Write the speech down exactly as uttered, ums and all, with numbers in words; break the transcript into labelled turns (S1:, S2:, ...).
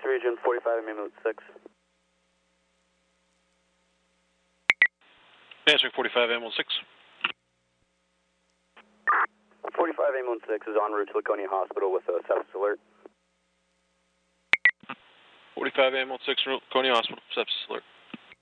S1: region, forty-five ambulance six.
S2: Answering forty-five ambulance six.
S1: forty-five ambulance six is en route to Laconia Hospital with a sepsis alert.
S2: forty-five ambulance six, Laconia Hospital, sepsis alert.